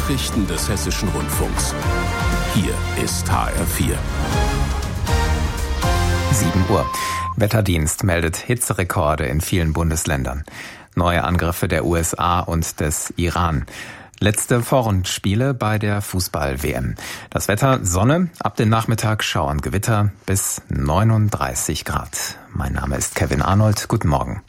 Nachrichten des Hessischen Rundfunks. Hier ist HR4. 7 Uhr. Wetterdienst meldet Hitzerekorde in vielen Bundesländern. Neue Angriffe der USA und des Iran. Letzte Vorrundenspiele bei der Fußball-WM. Das Wetter: Sonne, ab dem Nachmittag Schauer und Gewitter bis 39 Grad. Mein Name ist Kevin Arnold. Guten Morgen.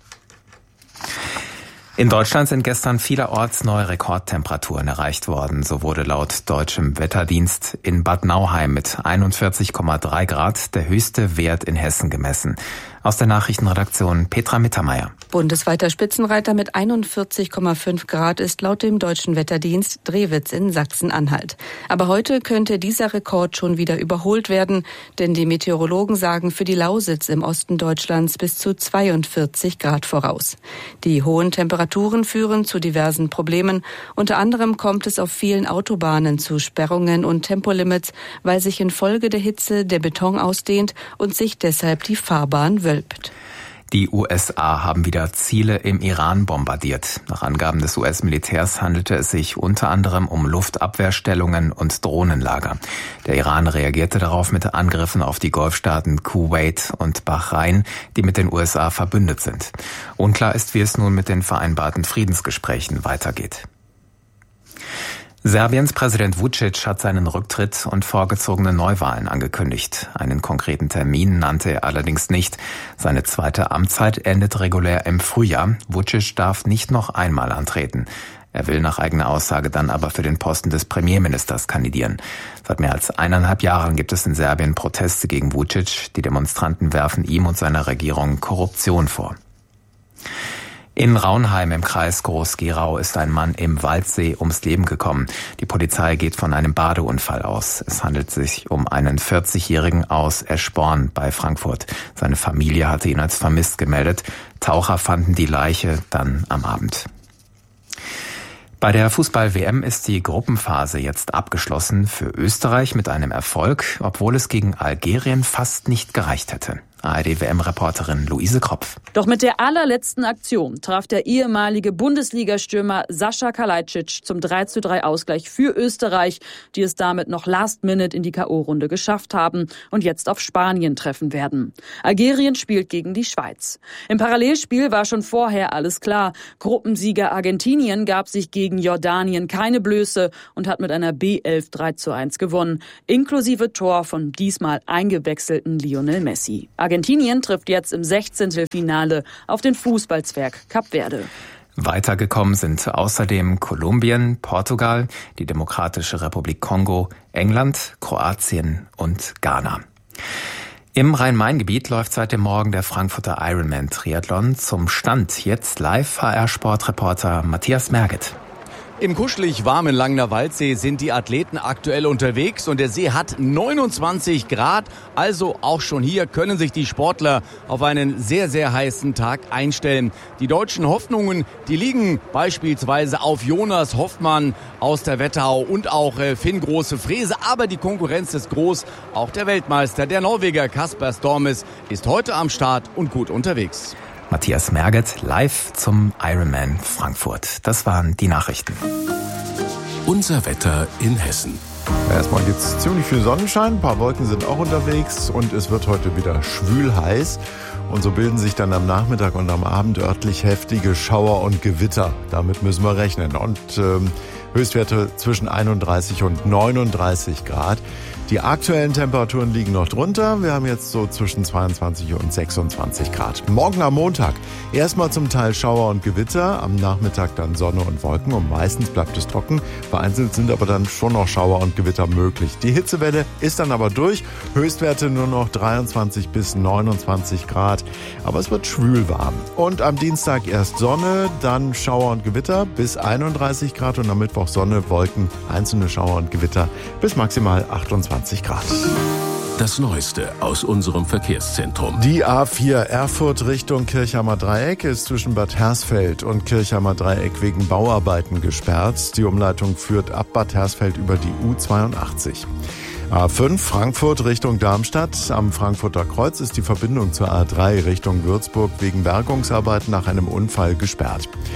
In Deutschland sind gestern vielerorts neue Rekordtemperaturen erreicht worden. So wurde laut deutschem Wetterdienst in Bad Nauheim mit 41,3 Grad der höchste Wert in Hessen gemessen. Aus der Nachrichtenredaktion Petra Mittermeier. Bundesweiter Spitzenreiter mit 41,5 Grad ist laut dem deutschen Wetterdienst Drewitz in Sachsen-Anhalt. Aber heute könnte dieser Rekord schon wieder überholt werden, denn die Meteorologen sagen für die Lausitz im Osten Deutschlands bis zu 42 Grad voraus. Die hohen Temperaturen führen zu diversen Problemen. Unter anderem kommt es auf vielen Autobahnen zu Sperrungen und Tempolimits, weil sich infolge der Hitze der Beton ausdehnt und sich deshalb die Fahrbahn wölbt. Die USA haben wieder Ziele im Iran bombardiert. Nach Angaben des US-Militärs handelte es sich unter anderem um Luftabwehrstellungen und Drohnenlager. Der Iran reagierte darauf mit Angriffen auf die Golfstaaten Kuwait und Bahrain, die mit den USA verbündet sind. Unklar ist, wie es nun mit den vereinbarten Friedensgesprächen weitergeht. Serbiens Präsident Vučić hat seinen Rücktritt und vorgezogene Neuwahlen angekündigt. Einen konkreten Termin nannte er allerdings nicht. Seine zweite Amtszeit endet regulär im Frühjahr. Vučić darf nicht noch einmal antreten. Er will nach eigener Aussage dann aber für den Posten des Premierministers kandidieren. Seit mehr als 1,5 Jahren gibt es in Serbien Proteste gegen Vučić. Die Demonstranten werfen ihm und seiner Regierung Korruption vor. In Raunheim im Kreis Groß-Gerau ist ein Mann im Waldsee ums Leben gekommen. Die Polizei geht von einem Badeunfall aus. Es handelt sich um einen 40-Jährigen aus Eschborn bei Frankfurt. Seine Familie hatte ihn als vermisst gemeldet. Taucher fanden die Leiche dann am Abend. Bei der Fußball-WM ist die Gruppenphase jetzt abgeschlossen für Österreich mit einem Erfolg, obwohl es gegen Algerien fast nicht gereicht hätte. ARD-WM-Reporterin Luise Kropf. Doch mit der allerletzten Aktion traf der ehemalige Bundesligastürmer Sascha Kalajdzic zum 3:3 für Österreich, die es damit noch last minute in die K.O.-Runde geschafft haben und jetzt auf Spanien treffen werden. Algerien spielt gegen die Schweiz. Im Parallelspiel war schon vorher alles klar. Gruppensieger Argentinien gab sich gegen Jordanien keine Blöße und hat mit einer B11 3:1 gewonnen, inklusive Tor von diesmal eingewechselten Lionel Messi. Argentinien trifft jetzt im 16. Finale auf den Fußballzwerg Kap Verde. Weitergekommen sind außerdem Kolumbien, Portugal, die Demokratische Republik Kongo, England, Kroatien und Ghana. Im Rhein-Main-Gebiet läuft seit dem Morgen der Frankfurter Ironman-Triathlon. Zum Stand jetzt live HR-Sportreporter Matthias Merget. Im kuschelig warmen Langner Waldsee sind die Athleten aktuell unterwegs und der See hat 29 Grad. Also auch schon hier können sich die Sportler auf einen sehr, sehr heißen Tag einstellen. Die deutschen Hoffnungen, die liegen beispielsweise auf Jonas Hoffmann aus der Wetterau und auch Finn Große-Frese. Aber die Konkurrenz ist groß. Auch der Weltmeister, der Norweger Kasper Stormes, ist heute am Start und gut unterwegs. Matthias Merget live zum Ironman Frankfurt. Das waren die Nachrichten. Unser Wetter in Hessen. Erstmal gibt es ziemlich viel Sonnenschein, ein paar Wolken sind auch unterwegs und es wird heute wieder schwül heiß. Und so bilden sich dann am Nachmittag und am Abend örtlich heftige Schauer und Gewitter. Damit müssen wir rechnen. Und Höchstwerte zwischen 31 und 39 Grad. Die aktuellen Temperaturen liegen noch drunter. Wir haben jetzt so zwischen 22 und 26 Grad. Morgen am Montag erstmal zum Teil Schauer und Gewitter. Am Nachmittag dann Sonne und Wolken und meistens bleibt es trocken. Vereinzelt sind aber dann schon noch Schauer und Gewitter möglich. Die Hitzewelle ist dann aber durch. Höchstwerte nur noch 23 bis 29 Grad. Aber es wird schwül warm. Und am Dienstag erst Sonne, dann Schauer und Gewitter bis 31 Grad und am Mittwoch Sonne, Wolken, einzelne Schauer und Gewitter bis maximal 28 Grad. Das Neueste aus unserem Verkehrszentrum. Die A4 Erfurt Richtung Kirchheimer Dreieck ist zwischen Bad Hersfeld und Kirchheimer Dreieck wegen Bauarbeiten gesperrt. Die Umleitung führt ab Bad Hersfeld über die U82. A5 Frankfurt Richtung Darmstadt. Am Frankfurter Kreuz ist die Verbindung zur A3 Richtung Würzburg wegen Bergungsarbeiten nach einem Unfall gesperrt.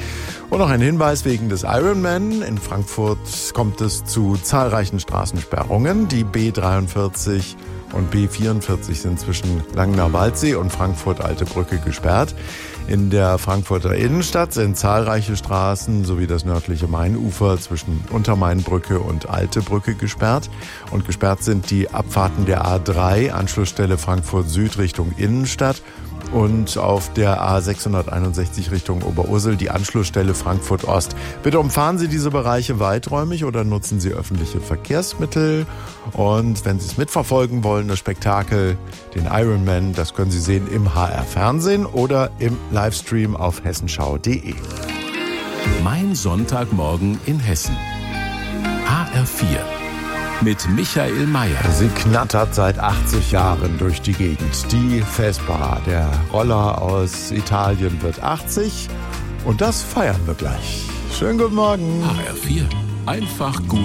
Und noch ein Hinweis wegen des Ironman. In Frankfurt kommt es zu zahlreichen Straßensperrungen. Die B43 und B44 sind zwischen Langener-Waldsee und Frankfurt-Alte Brücke gesperrt. In der Frankfurter Innenstadt sind zahlreiche Straßen sowie das nördliche Mainufer zwischen Untermainbrücke und Alte Brücke gesperrt. Und gesperrt sind die Abfahrten der A3, Anschlussstelle Frankfurt Süd Richtung Innenstadt, und auf der A661 Richtung Oberursel die Anschlussstelle Frankfurt Ost. Bitte umfahren Sie diese Bereiche weiträumig oder nutzen Sie öffentliche Verkehrsmittel. Und wenn Sie es mitverfolgen wollen, das Spektakel, den Ironman, das können Sie sehen im HR Fernsehen oder im Livestream auf hessenschau.de. Mein Sonntagmorgen in Hessen. HR4 mit Michael Mayer. Sie knattert seit 80 Jahren durch die Gegend. Die Vespa, der Roller aus Italien, wird 80 und das feiern wir gleich. Schönen guten Morgen. HR4, einfach gut